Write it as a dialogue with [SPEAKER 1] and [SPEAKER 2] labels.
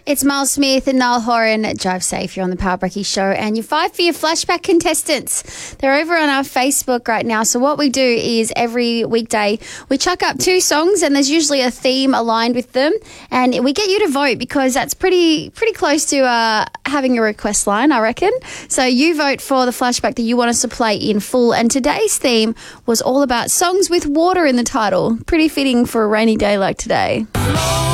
[SPEAKER 1] It's Miles Smith and Niall Horan. Drive safe. You're on the Power Brekkie Show. And your 5 for your flashback contestants. They're over on our Facebook right now. So what we do is every weekday we chuck up 2 songs and there's usually a theme aligned with them. And we get you to vote because that's pretty close to having a request line, I reckon. So you vote for the flashback that you want us to play in full. And today's theme was all about songs with water in the title. Pretty fitting for a rainy day like today.